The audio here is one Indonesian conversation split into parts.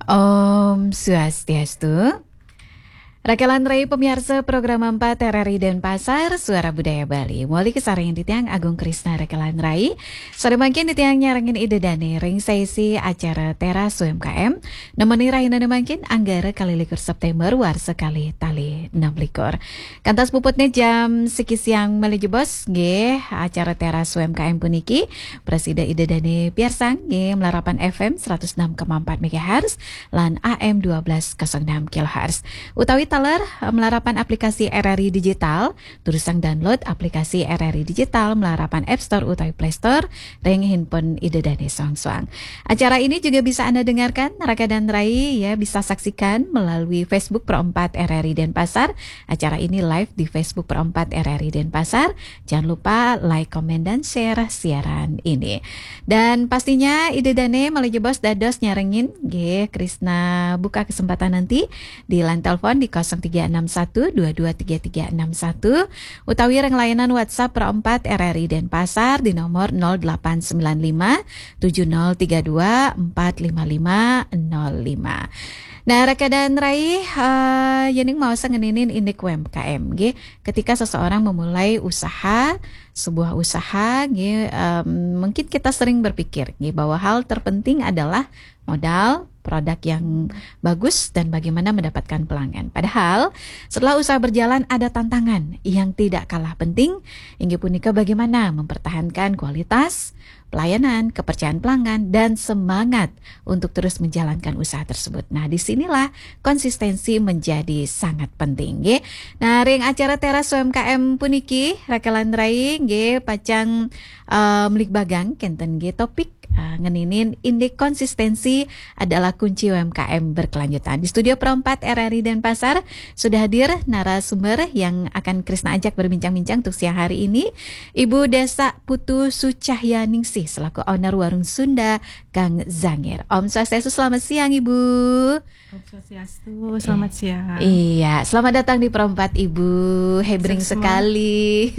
Om Swastiastu. Rakalan Rai pemirsa program 4 RRI Denpasar, Suara Budaya Bali. Muli kesarang di tiang Agung Krisna Rakalan Rai. Sore makin di tiang nyarangin ide dane ring sesi acara teras UMKM. Nemeni Rai nana makin anggara kali likur September war sekali tali 6 likur. Kantas puputnya jam siki siang menuju bos nggih acara teras UMKM puniki. Presiden ide dane piarsang nggih melarapan FM 106,4 MHz lan AM 1206 kHz. Utawi taler melarapan aplikasi RRI Digital, turusang download aplikasi RRI Digital melarapan App Store utawi Play Store, ring handphone ide dane soang-soang. Acara ini juga bisa Anda dengarkan, Raka dan Rai ya bisa saksikan melalui Facebook Pro 4 RRI Denpasar. Acara ini live di Facebook Pro 4 RRI Denpasar. Jangan lupa like, komen, dan share siaran ini. Dan pastinya ide dane melalui bos dados nyarengin G Krisna buka kesempatan nanti di line telepon di 0361223361 utawi reng layanan WhatsApp Pro 4 RRI Denpasar di nomor 0895 7032 45505. Nah, Raka dan Rai, yening mau sengeninin indek UMKM, ge. Ketika seseorang memulai usaha, sebuah usaha, ge, mungkin kita sering berpikir, ge, bahwa hal terpenting adalah modal, produk yang bagus, dan bagaimana mendapatkan pelanggan. Padahal setelah usaha berjalan ada tantangan yang tidak kalah penting, inggih punika bagaimana mempertahankan kualitas pelayanan, kepercayaan pelanggan, dan semangat untuk terus menjalankan usaha tersebut. Nah, disinilah konsistensi menjadi sangat penting. Nggih. Nah, ring acara teras UMKM puniki, Rakalan Rai, nggih, pacang melik bagang, kenten nggih topik ngeninin indeks konsistensi adalah kunci UMKM berkelanjutan. Di studio Pro 4 RRI Denpasar sudah hadir narasumber yang akan Krisna ajak berbincang-bincang untuk siang hari ini, Ibu Desa Putu Sucahyaningsih selaku owner Warung Sunda Kang Zangir. Om Swastiastu, selamat siang Ibu. Om Swastiastu, selamat siang. Iya, selamat datang di Pro 4 Ibu. Hebring sekali.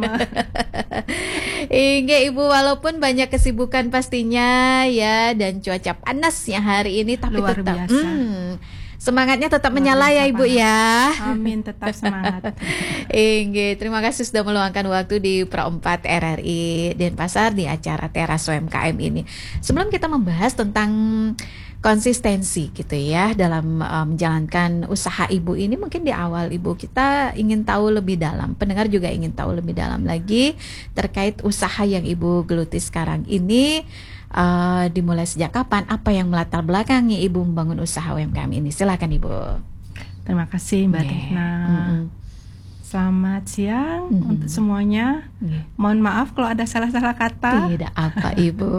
Iya Ibu, walaupun banyak kesibukan pastinya ya dan cuaca panas yang hari ini, tapi luar tetap biasa. Semangatnya tetap menyala ya Ibu panas. ya. Amin, tetap semangat. Terima kasih sudah meluangkan waktu di Pro 4 RRI Denpasar di acara teras UMKM ini. Sebelum kita membahas tentang konsistensi gitu ya dalam menjalankan usaha Ibu ini, mungkin di awal Ibu kita ingin tahu lebih dalam, pendengar juga ingin tahu lebih dalam lagi terkait usaha yang Ibu geluti sekarang ini. Dimulai sejak kapan? Apa yang melatar belakangnya Ibu membangun usaha UMKM ini? Silakan Ibu. Terima kasih Mbak Tina. Selamat siang untuk semuanya. Mohon maaf kalau ada salah-salah kata. Tidak apa Ibu.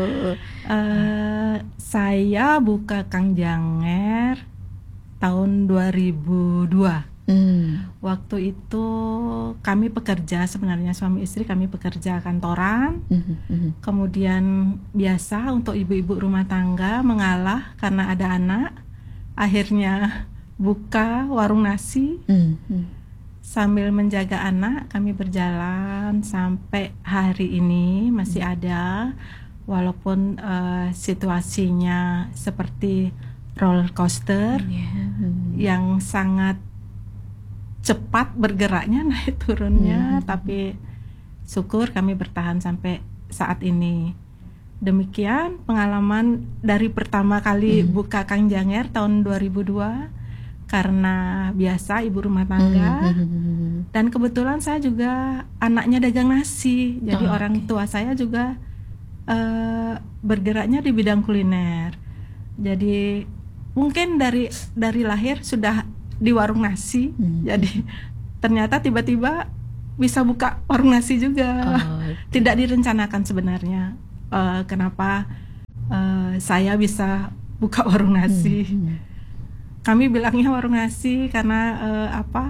Saya buka Kang Janger tahun 2002. Waktu itu kami pekerja, sebenarnya suami istri kami pekerja kantoran. Kemudian biasa untuk ibu-ibu rumah tangga mengalah karena ada anak, akhirnya buka warung nasi. Sambil menjaga anak kami berjalan sampai hari ini masih ada, walaupun situasinya seperti roller coaster yang sangat cepat bergeraknya, naik turunnya, tapi syukur kami bertahan sampai saat ini. Demikian pengalaman dari pertama kali buka Kang Janger tahun 2002, karena biasa ibu rumah tangga, dan kebetulan saya juga anaknya dagang nasi, jadi orang tua saya juga bergeraknya di bidang kuliner. Jadi mungkin dari lahir sudah di warung nasi, jadi ternyata tiba-tiba bisa buka warung nasi juga. Tidak direncanakan sebenarnya kenapa saya bisa buka warung nasi. Kami bilangnya warung nasi karena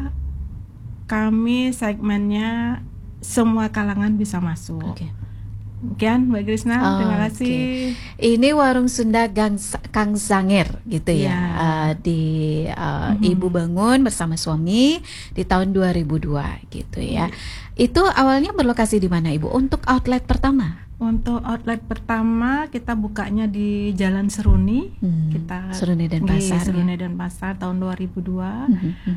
kami segmennya semua kalangan bisa masuk. Demikian Mbak Krisna, terima kasih. Ini warung Sunda Kang Sangir gitu ya. Ibu bangun bersama suami di tahun 2002 gitu ya. Itu awalnya berlokasi di mana Ibu? Untuk outlet pertama? Untuk outlet pertama kita bukanya di Jalan Seruni. Kita Seruni dan Pasar. Seruni dan Pasar tahun 2002.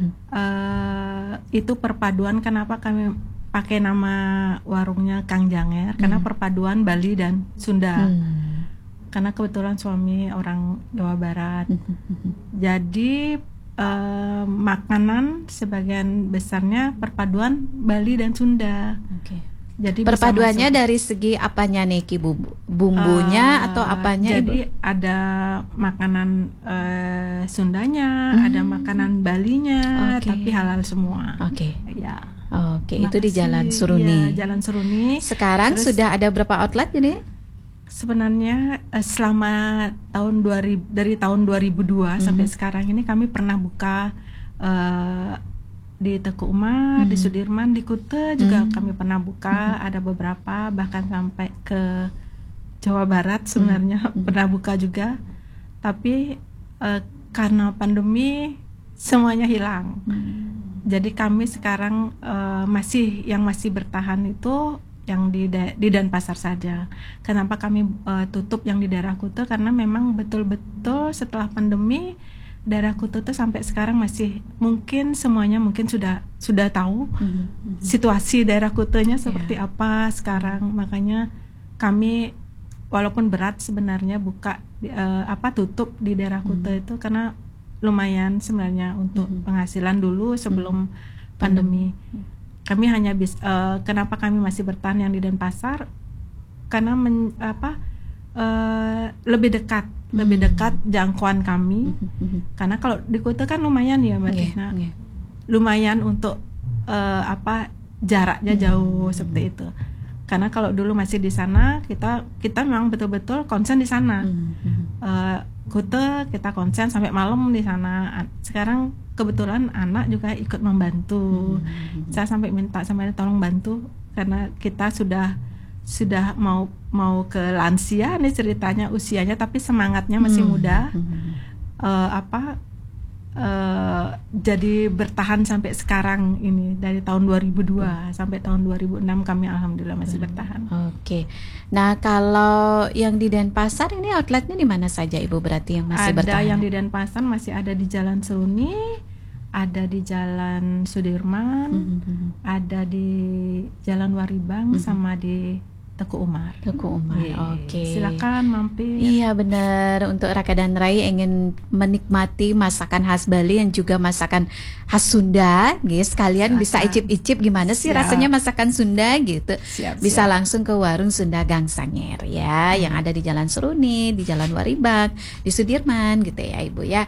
Itu perpaduan, kenapa kami pakai nama warungnya Kang Janger, karena perpaduan Bali dan Sunda. Karena kebetulan suami orang Jawa Barat. Jadi makanan sebagian besarnya perpaduan Bali dan Sunda. Jadi perpaduannya dari segi apanya nih Ki, bumbunya atau apanya? Jadi ada makanan Sundanya, ada makanan Balinya, tapi halal semua. Ya. Itu di Jalan Seruni. Ya, Jalan Seruni. Sekarang sudah ada berapa outlet ini? Sebenarnya selama dari tahun 2002 sampai sekarang ini kami pernah buka di Teguh Umar, di Sudirman, di Kuta juga kami pernah buka, ada beberapa bahkan sampai ke Jawa Barat sebenarnya pernah buka juga. Tapi karena pandemi semuanya hilang. Jadi kami sekarang masih bertahan itu yang di Denpasar saja. Kenapa kami tutup yang di daerah Kuta? Karena memang betul-betul setelah pandemi daerah Kuta itu sampai sekarang masih semuanya sudah tahu situasi daerah Kutanya seperti apa sekarang. Makanya kami walaupun berat sebenarnya tutup di daerah Kuta itu karena lumayan sebenarnya untuk penghasilan dulu sebelum pandemi. Kami hanya kenapa kami masih bertahan yang di Denpasar? Karena lebih dekat jangkauan kami. Karena kalau di Kuta kan lumayan ya Mbak Krisna. Lumayan untuk jaraknya jauh seperti itu. Karena kalau dulu masih di sana kita memang betul-betul konsen di sana. Kuta kita konsen sampai malam di sana. Sekarang kebetulan anak juga ikut membantu. Saya sampai minta tolong bantu karena kita sudah mau ke lansia nih ceritanya usianya, tapi semangatnya masih muda. Jadi bertahan sampai sekarang ini dari tahun 2002 sampai tahun 2006 kami alhamdulillah masih bertahan. Nah kalau yang di Denpasar ini outletnya di mana saja Ibu berarti yang masih bertahan? Ada yang di Denpasar masih ada di Jalan Seruni, ada di Jalan Sudirman, ada di Jalan Waribang, sama di Teguh Umar. Silakan mampir. Iya benar, untuk Raka dan Rai ingin menikmati masakan khas Bali yang juga masakan khas Sunda, guys. Kalian bisa icip-icip gimana sih rasanya masakan Sunda gitu. Bisa langsung ke warung Sunda Kang Sangir ya, yang ada di Jalan Seruni, di Jalan Waribang, di Sudirman gitu ya Ibu ya.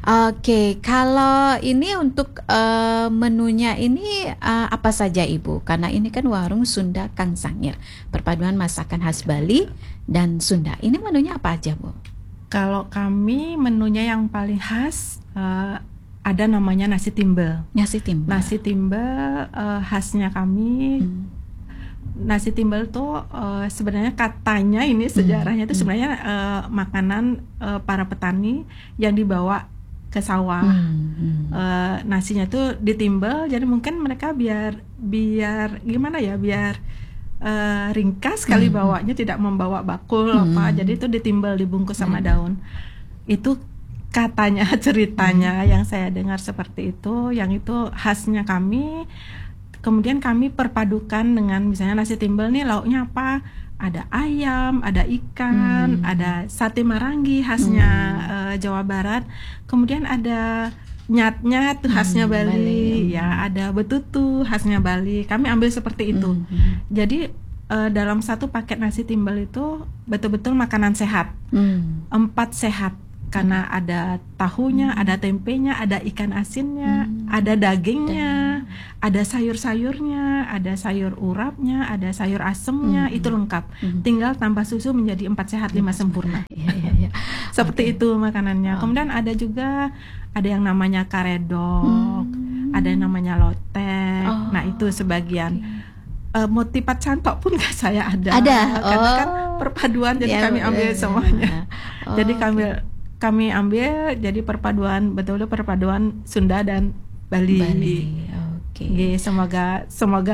Kalau ini untuk menunya ini apa saja Ibu? Karena ini kan warung Sunda Kang Sangir, perpaduan masakan khas Bali dan Sunda. Ini menunya apa aja Bu? Kalau kami menunya yang paling khas ada namanya nasi timbel. Nasi timbel khasnya kami. Nasi timbel tuh sebenarnya katanya ini sejarahnya itu sebenarnya makanan para petani yang dibawa ke sawah. Nasinya tuh ditimbel, jadi mungkin mereka biar gimana ya, biar ringkas kali bawanya, tidak membawa bakul jadi itu ditimbel, dibungkus sama daun. Itu katanya, ceritanya yang saya dengar seperti itu, yang itu khasnya kami. Kemudian kami perpadukan dengan misalnya nasi timbel nih lauknya apa? Ada ayam, ada ikan, ada sate marangi khasnya Jawa Barat. Kemudian ada nyat-nyat khasnya Bali. Ya, ada betutu khasnya Bali. Kami ambil seperti itu. Jadi dalam satu paket nasi timbel itu betul-betul makanan sehat. 4 sehat. Karena ada tahunya, ada tempenya, ada ikan asinnya, ada dagingnya, ada sayur-sayurnya, ada sayur urapnya, ada sayur asemnya, itu lengkap. Tinggal tambah susu menjadi 4 sehat 5 sempurna. Seperti itu makanannya. Kemudian ada juga yang namanya karedok, ada yang namanya lotek. Nah itu sebagian. motifat cantok pun nggak saya ada. Karena kan perpaduan, jadi kami ambil semuanya. Jadi kami ambil jadi perpaduan, betul-betul perpaduan Sunda dan Bali. Semoga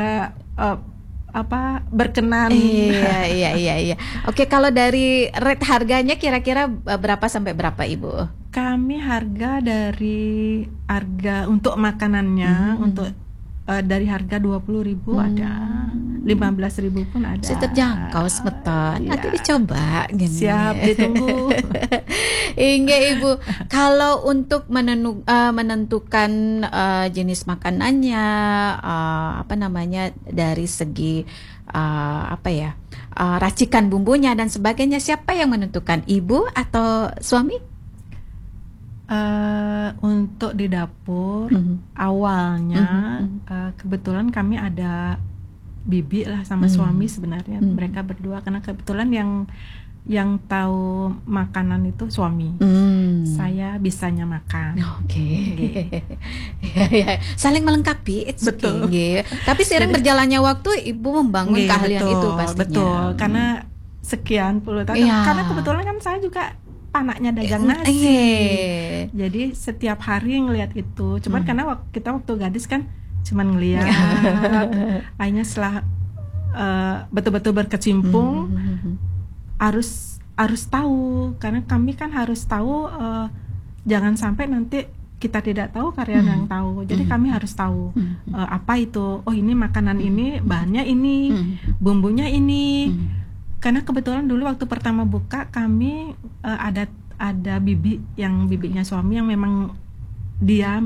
berkenan. Iya. Oke, kalau dari rate harganya kira-kira berapa sampai berapa Ibu? Kami harga untuk makanannya untuk dari harga 20.000 ada, 15.000 pun ada. Terjangkau semeton. Nanti dicoba gini. Siap, ditunggu. Hingga Ibu, kalau untuk menentukan jenis makanannya, dari segi racikan bumbunya dan sebagainya, siapa yang menentukan, Ibu atau suami? Untuk di dapur awalnya kebetulan kami ada bibi lah sama suami sebenarnya, mereka berdua, karena kebetulan yang tahu makanan itu suami. Saya bisanya makan. Saling melengkapi. Betul. Tapi seiring berjalannya waktu Ibu membangun keahlian itu pastinya. Betul, karena sekian puluh tahun. Karena kebetulan kan saya juga anaknya dagang nasi. Jadi setiap hari ngelihat itu. Cuman karena kita waktu gadis kan cuman ngelihat. Akhirnya setelah betul-betul berkecimpung, harus tahu, karena kami kan harus tahu, jangan sampai nanti kita tidak tahu, karyawan yang tahu. Jadi kami harus tahu apa itu. Oh, ini makanan ini, bahannya ini, bumbunya ini. Karena kebetulan dulu waktu pertama buka kami ada bibinya suami yang memang dia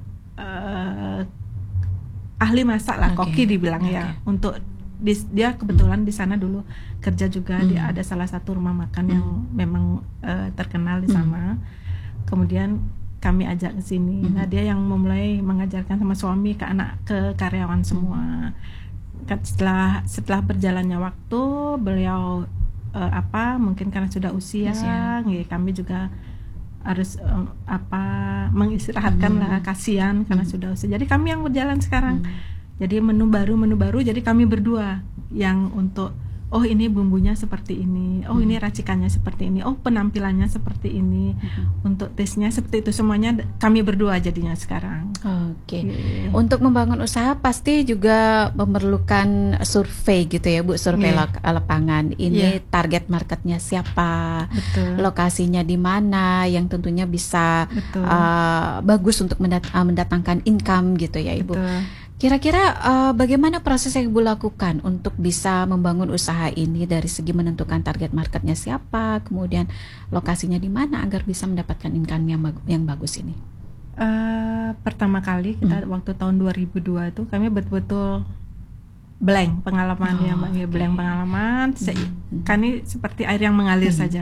ahli masak lah, koki dibilang ya. Untuk dia kebetulan di sana dulu kerja juga, dia ada salah satu rumah makan yang memang terkenal di sana. Kemudian kami ajak ke sini. Nah, dia yang memulai mengajarkan sama suami ke karyawan semua. Setelah berjalannya waktu, beliau mungkin karena sudah usia. Kami juga harus mengistirahatkan lah, kasihan karena sudah usia. Jadi kami yang berjalan sekarang. Jadi menu baru, jadi kami berdua yang untuk, oh ini bumbunya seperti ini, oh ini racikannya seperti ini, oh penampilannya seperti ini, untuk tesnya seperti itu, semuanya kami berdua jadinya sekarang. Untuk membangun usaha pasti juga memerlukan survei gitu ya Bu, survei lapangan. Ini target marketnya siapa, lokasinya di mana, yang tentunya bisa bagus untuk mendatangkan income gitu ya Ibu. Kira-kira bagaimana proses yang Ibu lakukan untuk bisa membangun usaha ini, dari segi menentukan target marketnya siapa, kemudian lokasinya di mana agar bisa mendapatkan income yang bagus ini? Pertama kali kita waktu tahun 2002 itu kami betul-betul blank pengalamannya, blank pengalaman. Kami seperti air yang mengalir saja.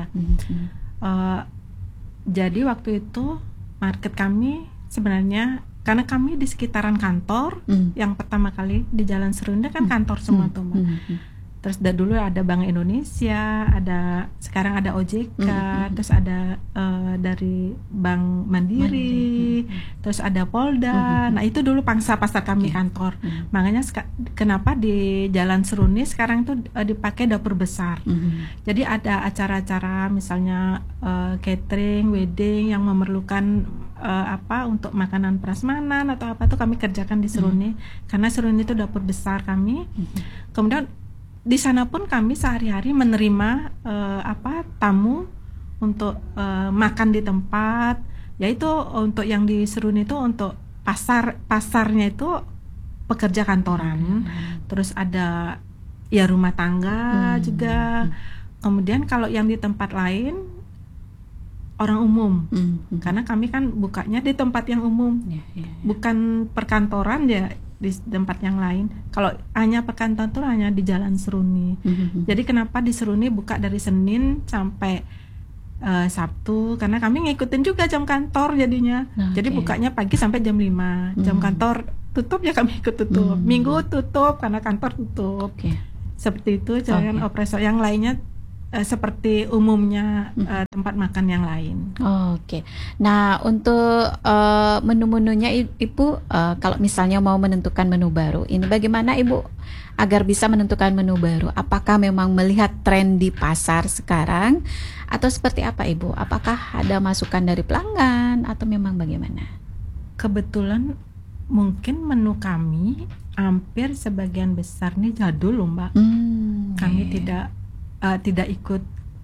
Jadi waktu itu market kami sebenarnya, karena kami di sekitaran kantor, yang pertama kali di Jalan Serunda kan kantor semua tuh Mbak. Terus dulu ada Bank Indonesia, sekarang ada OJK, terus ada dari Bank Mandiri, terus ada Polda. Nah itu dulu pangsa pasar kami kantor. Makanya kenapa di Jalan Seruni sekarang itu dipakai dapur besar. Jadi ada acara-acara misalnya catering, wedding yang memerlukan untuk makanan prasmanan atau apa tuh kami kerjakan di Seruni. Karena Seruni itu dapur besar kami. Kemudian di sana pun kami sehari-hari menerima tamu untuk makan di tempat. Yaitu untuk yang di Seruni itu untuk pasarnya itu pekerja kantoran. Terus ada ya rumah tangga juga. Kemudian kalau yang di tempat lain orang umum. Karena kami kan bukanya di tempat yang umum. Bukan perkantoran ya, di tempat yang lain. Kalau hanya perkantoran itu hanya di Jalan Seruni. Jadi kenapa di Seruni buka dari Senin sampai Sabtu, karena kami ngikutin juga jam kantor jadinya. Jadi bukanya pagi sampai jam 5. Jam kantor tutup ya kami ikut tutup. Minggu tutup karena kantor tutup. Seperti itu. Jangan operasional yang lainnya seperti umumnya tempat makan yang lain. Oke. Nah, untuk menu-menunya Ibu, kalau misalnya mau menentukan menu baru, ini bagaimana Ibu agar bisa menentukan menu baru? Apakah memang melihat tren di pasar sekarang atau seperti apa Ibu? Apakah ada masukan dari pelanggan atau memang bagaimana? Kebetulan mungkin menu kami hampir sebagian besar nih jadul loh Mbak. Kami tidak ikut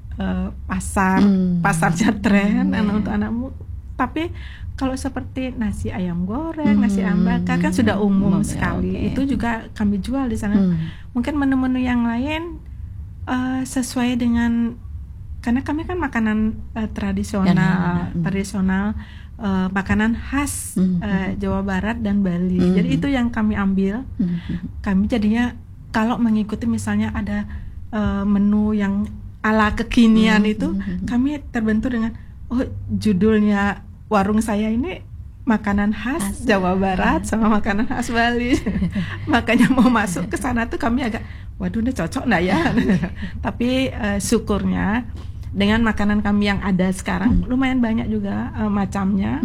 pasarnya tren untuk anakmu. Tapi kalau seperti nasi ayam goreng, nasi ayam bakar kan sudah umum sekali. Itu juga kami jual di sana. Mungkin menu-menu yang lain sesuai dengan, karena kami kan makanan tradisional, makanan khas Jawa Barat dan Bali. Jadi itu yang kami ambil. Kami jadinya kalau mengikuti misalnya ada menu yang ala kekinian itu, kami terbentur dengan judulnya warung saya ini makanan khas Jawa Barat sama makanan khas Bali. Makanya mau masuk ke sana tuh kami agak, waduh ini cocok nggak ya? Tapi syukurnya dengan makanan kami yang ada sekarang lumayan banyak juga macamnya.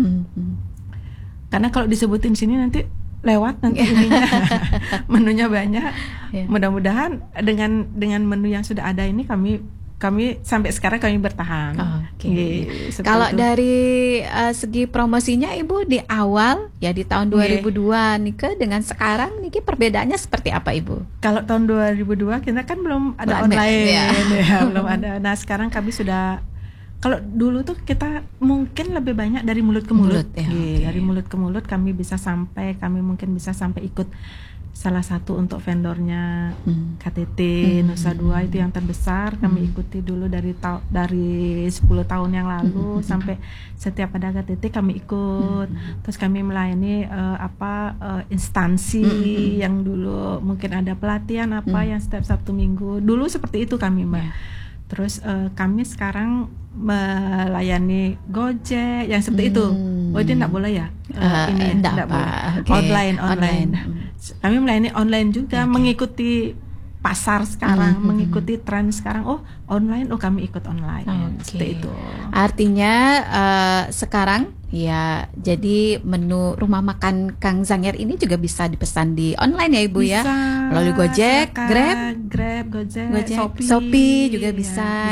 Karena kalau disebutin sini nanti lewat nanti ininya menunya banyak. Mudah-mudahan dengan menu yang sudah ada ini kami sampai sekarang kami bertahan. Kalau dari segi promosinya Ibu di awal ya di tahun 2002 nih dengan sekarang nih perbedaannya seperti apa Ibu? Kalau tahun 2002 kita kan belum ada online belum ada. Nah sekarang kami sudah, kalau dulu tuh kita mungkin lebih banyak dari mulut ke mulut. Dari mulut ke mulut kami mungkin bisa sampai ikut salah satu untuk vendornya KTT Nusa Dua itu yang terbesar. Kami ikuti dulu dari 10 tahun yang lalu sampai setiap ada KTT kami ikut. Terus kami melayani instansi yang dulu mungkin ada pelatihan yang setiap Sabtu Minggu. Dulu seperti itu kami Mbak. Terus kami sekarang melayani Gojek yang seperti itu. Oh itu enggak boleh ya? Ini enggak boleh. Online. Kami melayani online juga, mengikuti pasar sekarang, mengikuti tren sekarang. Oh online, kami ikut online. Seperti itu. Artinya sekarang ya jadi menu rumah makan Kang Zanger ini juga bisa dipesan di online ya Ibu ya? Melalui Gojek, Grab, Gojek, Shopee juga bisa.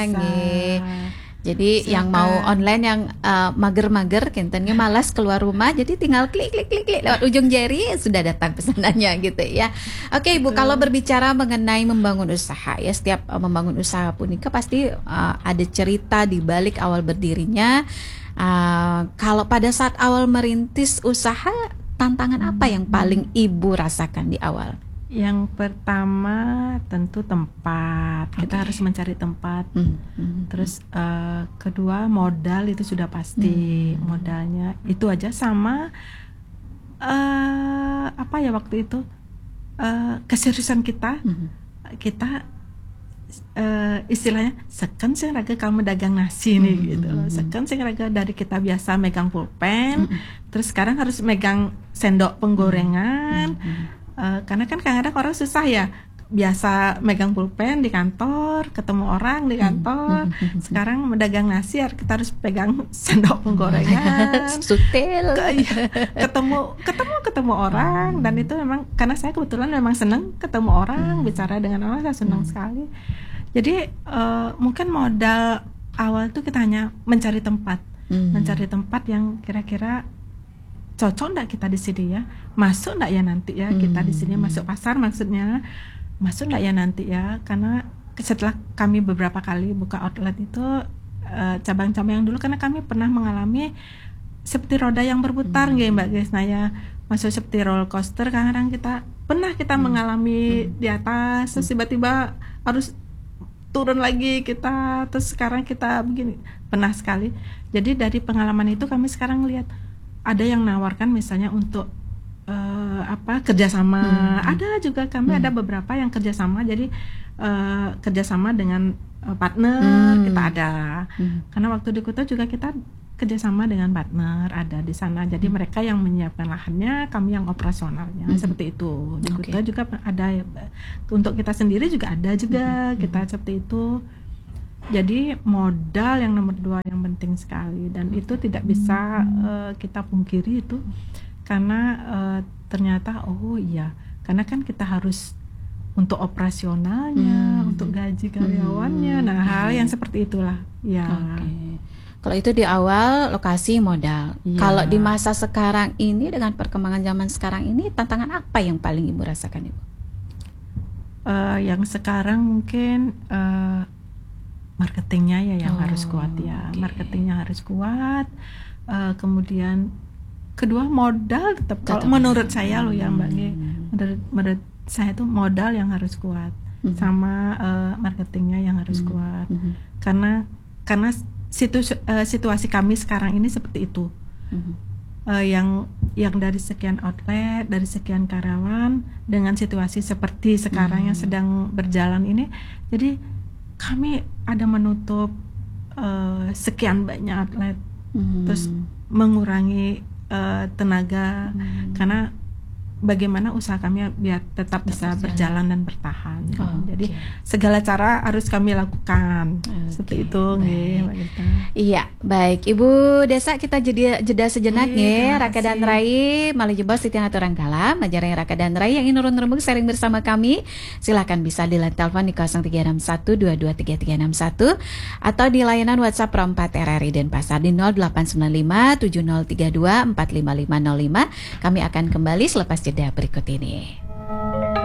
Jadi yang mau online yang mager-mager kentennya malas keluar rumah, jadi tinggal klik lewat ujung jari sudah datang pesanannya gitu ya. Oke Ibu, kalau berbicara mengenai membangun usaha ya, setiap membangun usaha pun ini pasti ada cerita di balik awal berdirinya. Kalau pada saat awal merintis usaha, tantangan apa yang paling Ibu rasakan di awal? Yang pertama tentu tempat. Kita harus mencari tempat. Terus kedua modal itu sudah pasti. Modalnya itu aja sama waktu itu keseriusan kita. Kita istilahnya seken sing raga kamu dagang nasi nih gitu. Seken sing raga dari kita biasa megang pulpen, terus sekarang harus megang sendok penggorengan. Karena kan kadang-kadang orang susah ya, biasa megang pulpen di kantor, ketemu orang di kantor. Sekarang mendagang nasi kita harus pegang sendok penggorengan, sutil, ketemu orang. Dan itu memang karena saya kebetulan memang senang ketemu orang, bicara dengan orang, saya senang sekali. Jadi mungkin modal awal tuh kita hanya mencari tempat, yang kira-kira cocok enggak kita di sini ya, masuk enggak ya nanti ya kita di sini, masuk pasar maksudnya, masuk enggak ya nanti ya. Karena setelah kami beberapa kali buka outlet itu cabang-cabang yang dulu, karena kami pernah mengalami seperti roda yang berputar Mbak Grace. Nah ya masuk seperti roller coaster, kadang kita mengalami di atas, terus tiba-tiba harus turun lagi kita, terus sekarang kita begini, pernah sekali. Jadi dari pengalaman itu kami sekarang lihat ada yang nawarkan misalnya untuk kerjasama. Ada juga kami ada beberapa yang kerjasama. Jadi kerjasama dengan partner kita ada. Karena waktu di Kuta juga kita kerjasama dengan partner ada di sana. Jadi mereka yang menyiapkan lahannya, kami yang operasionalnya, seperti itu. Di Kuta juga ada. Untuk kita sendiri juga ada juga kita seperti itu. Jadi modal yang nomor 2 yang penting sekali, dan itu tidak bisa kita pungkiri itu, karena ternyata oh iya, karena kan kita harus untuk operasionalnya, untuk gaji karyawannya, nah hal yang seperti itulah ya. Kalau itu di awal lokasi modal. Iya. Kalau di masa sekarang ini dengan perkembangan zaman sekarang ini, tantangan apa yang paling Ibu rasakan, Ibu? Yang sekarang mungkin marketingnya ya yang harus kuat ya. Marketingnya harus kuat. Kemudian kedua modal tetap kalau menurut saya loh ya Mbak G. Menurut saya itu modal yang harus kuat, sama marketingnya yang harus kuat. Karena situasi kami sekarang ini seperti itu. Yang dari sekian outlet, dari sekian karyawan, dengan situasi seperti sekarang yang sedang berjalan ini, jadi kami ada menutup sekian banyak outlet, terus mengurangi tenaga, karena bagaimana usaha kami biar tetap bisa berjalan dan bertahan. Jadi segala cara harus kami lakukan. Seperti itu nggih, Mbak Gita. Iya, baik Ibu Desa, kita jeda sejenak nggih. Raka dan Rai malah jebos Siti Aturang Kalam, ajaran Raka dan Rai yang ingin nurun sharing bersama kami, silakan bisa di line telepon di 0361223361 atau di layanan WhatsApp Pro 4 RRI Denpasar di 0895 7032 45505. Kami akan kembali selepas jeda berikut ini.